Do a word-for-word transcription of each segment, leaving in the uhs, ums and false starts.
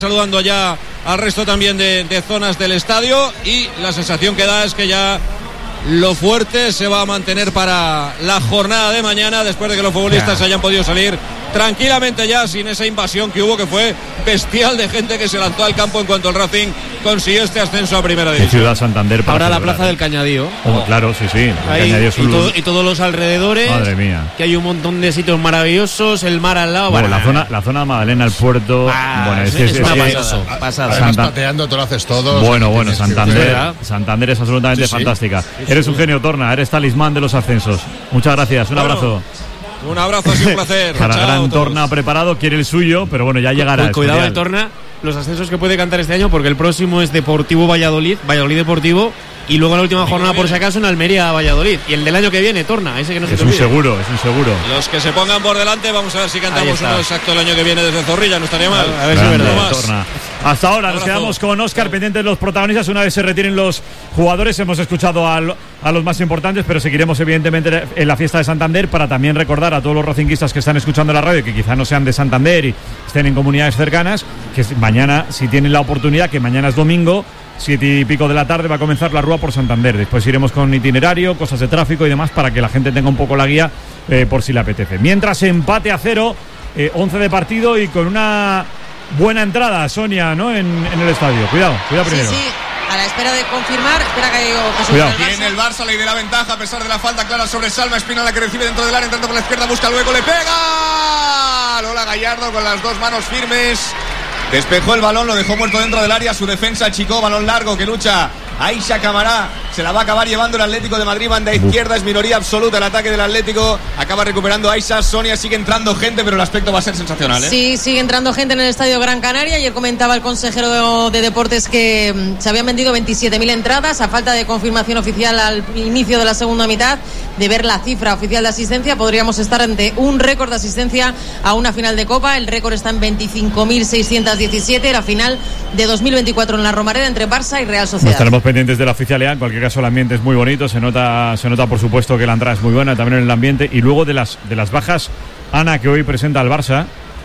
Saludando ya al resto también de, de zonas del estadio, y la sensación que da es que ya lo fuerte se va a mantener para la jornada de mañana, después de que los futbolistas yeah. hayan podido salir tranquilamente ya sin esa invasión que hubo, que fue bestial, de gente que se lanzó al campo en cuanto el Racing consiguió este ascenso a primera división. Ciudad Santander para ahora la celebrar. Plaza del Cañadío. Oh, claro, sí, sí. El Ahí, Cañadío y, todo, y todos los alrededores. Madre mía. Que hay un montón de sitios maravillosos, el mar al lado. Bueno, la zona, la zona de Magdalena, el puerto. Ah, bueno, es, es, es, es una es, pasada. es, pasada. Además, pateando, tú lo haces todo. Bueno, bueno, Santander. ¿verdad? Santander es absolutamente sí, sí. fantástica. Sí, sí, eres un genio, Torna. Eres talismán de los ascensos. Muchas gracias. Un bueno, abrazo. Un abrazo, sí, un placer. Para Chao, gran todos. Torna preparado, quiere el suyo, pero bueno, ya llegará. Cu- cuidado de Torna, los ascensos que puede cantar este año, porque el próximo es Deportivo Valladolid, Valladolid Deportivo, y luego la última jornada, por si acaso, en Almería Valladolid. Y el del año que viene, Torna, ese que no se Es te un olvide. seguro, es un seguro. Los que se pongan por delante, vamos a ver si cantamos uno exacto el año que viene desde Zorrilla, no estaría mal. A ver si es verdad. Torna. Hasta ahora nos quedamos con Óscar, pendientes de los protagonistas. Una vez se retiren los jugadores, hemos escuchado a, lo, a los más importantes, pero seguiremos evidentemente en la fiesta de Santander, para también recordar a todos los racinguistas que están escuchando la radio, que quizá no sean de Santander y estén en comunidades cercanas, que mañana, si tienen la oportunidad, que mañana es domingo, siete y pico de la tarde, va a comenzar la Rúa por Santander. Después iremos con itinerario, cosas de tráfico y demás, para que la gente tenga un poco la guía eh, por si le apetece. Mientras, empate a cero, eh, once de partido y con una buena entrada, Sonia, ¿no? En, en el estadio. Cuidado, cuidado primero. Sí, sí. A la espera de confirmar, espera que haya Jesús. Cuidado. Tiene el Barça, le da ventaja a pesar de la falta clara sobre Salma Espina, la que recibe dentro del área, entrando por la izquierda, busca luego, le pega. Lola Gallardo con las dos manos firmes. Despejó el balón, lo dejó muerto dentro del área. Su defensa achicó, balón largo que lucha Aisha Camará. Se la va a acabar llevando el Atlético de Madrid. Banda izquierda, es minoría absoluta el ataque del Atlético. Acaba recuperando Aisha. Sonia, sigue entrando gente, pero el aspecto va a ser sensacional, ¿eh? Sí, sigue entrando gente en el Estadio Gran Canaria. Ayer comentaba el consejero de, de Deportes que mm, se habían vendido veintisiete mil entradas. A falta de confirmación oficial al inicio de la segunda mitad, de ver la cifra oficial de asistencia, podríamos estar ante un récord de asistencia a una final de Copa. El récord está en veinticinco mil seiscientos diecisiete, la final de dos mil veinticuatro en la Romareda entre Barça y Real Sociedad. Estaremos pendientes de la oficialidad. En cualquier caso, el ambiente es muy bonito, se nota, se nota por supuesto que la entrada es muy buena también en el ambiente. Y luego de las, de las bajas, Ana, que hoy presenta al Barça,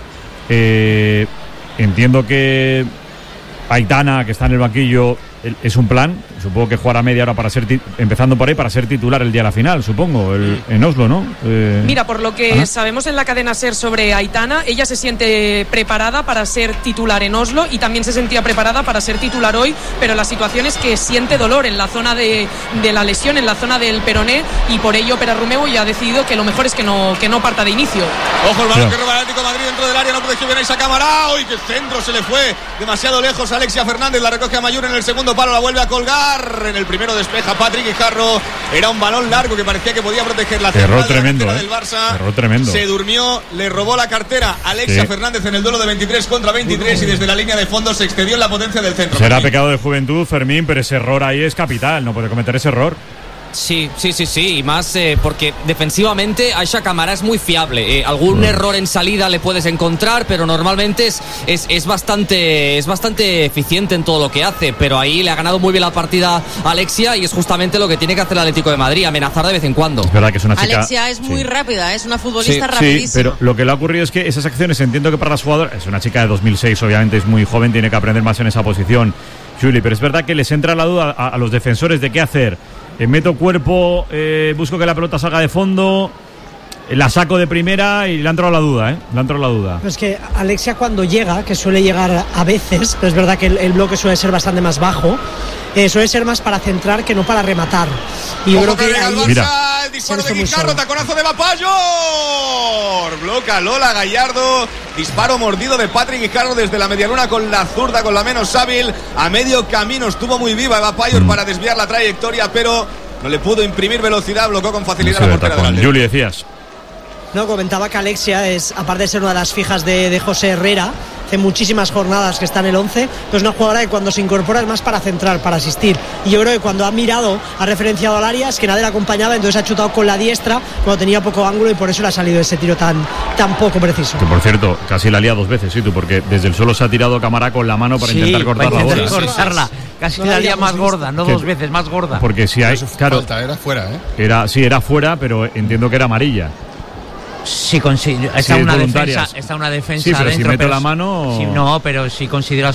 eh, entiendo que Aitana, que está en el banquillo, es un plan, supongo que jugará media hora para ser, empezando por ahí, para ser titular el día de la final, supongo, el, en Oslo, ¿no? Eh... Mira, por lo que ¿Ah? sabemos en la cadena SER sobre Aitana, ella se siente preparada para ser titular en Oslo y también se sentía preparada para ser titular hoy, pero la situación es que siente dolor en la zona de, de la lesión, en la zona del peroné, y por ello Pere Romeu ya ha decidido que lo mejor es que no, que no parta de inicio. Ojo el balón que roba el Atlético de Madrid dentro del área, no protegió bien a esa cámara. ¡Uy, qué centro! Se le fue demasiado lejos a Alexia Fernández, la recoge a Mayur en el segundo palo, la vuelve a colgar. En el primero despeja Patrick Guijarro. Era un balón largo que parecía que podía proteger la error tremendo, la eh. del Barça. Error tremendo. Se durmió, le robó la cartera Alexia sí. Fernández en el duelo de veintitrés contra veintitrés, y desde la línea de fondo se excedió en la potencia del centro. Será Fermín. pecado de juventud, Fermín, pero ese error ahí es capital, no puede cometer ese error. Sí, sí, sí, sí, y más eh, porque defensivamente Aisha Camará es muy fiable. Eh, algún bueno. error en salida le puedes encontrar, pero normalmente es, es, es, bastante, es bastante eficiente en todo lo que hace. Pero ahí le ha ganado muy bien la partida a Alexia, y es justamente lo que tiene que hacer el Atlético de Madrid, amenazar de vez en cuando. Es verdad que es una chica... Alexia es muy sí. rápida, es una futbolista sí, rapidísima. Sí, pero lo que le ha ocurrido es que esas acciones, entiendo que para las jugadoras, es una chica de dos mil seis, obviamente es muy joven, tiene que aprender más en esa posición, Juli, pero es verdad que les entra la duda a, a los defensores de qué hacer. Eh, meto cuerpo, eh, busco que la pelota salga de fondo, eh, la saco de primera, y le ha entrado la duda, ¿eh? Le ha entrado la duda. Pues que Alexia, cuando llega, que suele llegar a veces, pero es verdad que el, el bloque suele ser bastante más bajo, eh, suele ser más para centrar que no para rematar. Y yo creo que ahí... Barça, el disparo de Guijarro, taconazo de Vapayor. Bloca Lola Gallardo. Disparo mordido de Patrick Guijarro desde la medialuna con la zurda, con la menos hábil. A medio camino estuvo muy viva Vapayor mm. para desviar la trayectoria, pero no le pudo imprimir velocidad. Bloqueó con facilidad no la portera del Atlético. Juli, decías. No, comentaba que Alexia es, aparte de ser una de las fijas de, de José Herrera, hace muchísimas jornadas que está en el once, pues una jugadora que cuando se incorpora es más para centrar, para asistir. Y yo creo que cuando ha mirado, ha referenciado al área, es que nadie la acompañaba, entonces ha chutado con la diestra cuando tenía poco ángulo, y por eso le ha salido ese tiro tan, tan poco preciso. Que por cierto, casi la lía dos veces, sí, tú, porque desde el suelo se ha tirado Camará con la mano para sí, intentar cortar para intentar la bola. cortarla. Casi no la lía más gorda, no dos veces, más gorda. Porque si hay, claro, falta, era fuera, ¿eh? Era, sí, era fuera, pero entiendo que era amarilla. Si considera, está, Sí, una voluntarias. defensa, está una defensa Sí, pero si adentro, meto pero la mano- si no, pero si considera